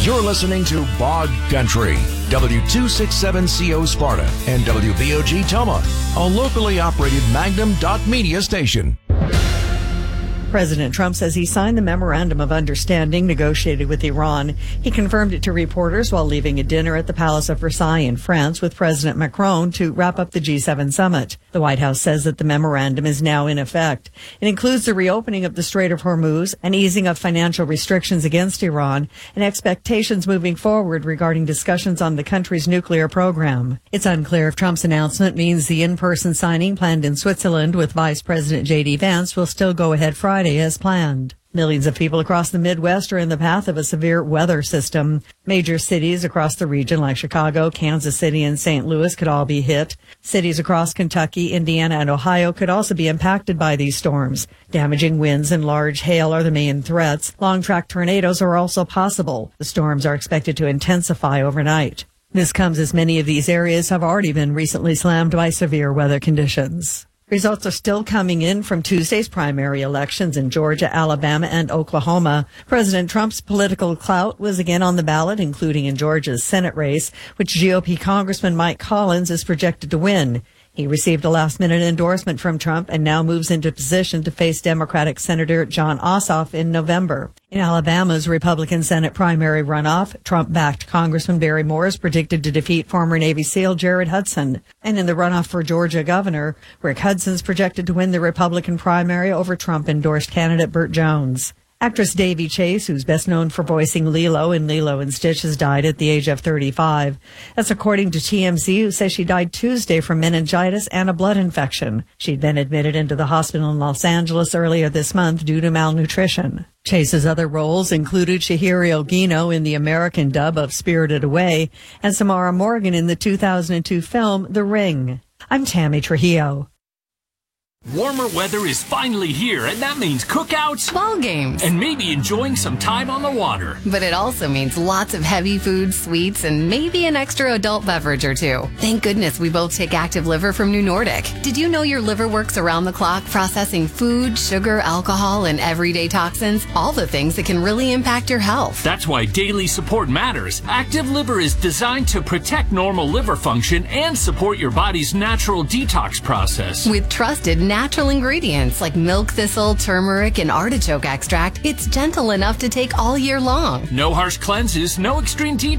You're listening to Bog Country, W267CO Sparta and WVOG Toma, a locally operated Magnum.media station. President Trump says he signed the memorandum of understanding negotiated with Iran. He confirmed it to reporters while leaving a dinner at the Palace of Versailles in France with President Macron to wrap up the G7 summit. The White House says that the memorandum is now in effect. It includes the reopening of the Strait of Hormuz, an easing of financial restrictions against Iran, and expectations moving forward regarding discussions on the country's nuclear program. It's unclear if Trump's announcement means the in-person signing planned in Switzerland with Vice President J.D. Vance will still go ahead Friday as planned. Millions of people across the Midwest are in the path of a severe weather system. Major cities across the region like Chicago, Kansas City, and St. Louis could all be hit. Cities across Kentucky, Indiana, and Ohio could also be impacted by these storms. Damaging winds and large hail are the main threats. Long-track tornadoes are also possible. The storms are expected to intensify overnight. This comes as many of these areas have already been recently slammed by severe weather conditions. Results are still coming in from Tuesday's primary elections in Georgia, Alabama, and Oklahoma. President Trump's political clout was again on the ballot, including in Georgia's Senate race, which GOP Congressman Mike Collins is projected to win. He received a last-minute endorsement from Trump and now moves into position to face Democratic Senator Jon Ossoff in November. In Alabama's Republican Senate primary runoff, Trump-backed Congressman Barry Moore is predicted to defeat former Navy SEAL Jared Hudson. And in the runoff for Georgia governor, Rick Hudson's projected to win the Republican primary over Trump-endorsed candidate Burt Jones. Actress Davy Chase, who's best known for voicing Lilo in Lilo and Stitch, has died at the age of 35. That's according to TMZ, who says she died Tuesday from meningitis and a blood infection. She'd been admitted into the hospital in Los Angeles earlier this month due to malnutrition. Chase's other roles included Chihiro Ogino in the American dub of Spirited Away and Samara Morgan in the 2002 film The Ring. I'm Tammy Trujillo. Warmer weather is finally here, and that means cookouts, ball games, and maybe enjoying some time on the water. But it also means lots of heavy food, sweets, and maybe an extra adult beverage or two. Thank goodness we both take Active Liver from New Nordic. Did you know your liver works around the clock, processing food, sugar, alcohol, and everyday toxins? All the things that can really impact your health. That's why daily support matters. Active Liver is designed to protect normal liver function and support your body's natural detox process. With trusted natural ingredients like milk thistle, turmeric, and artichoke extract, it's gentle enough to take all year long. No harsh cleanses, no extreme detox.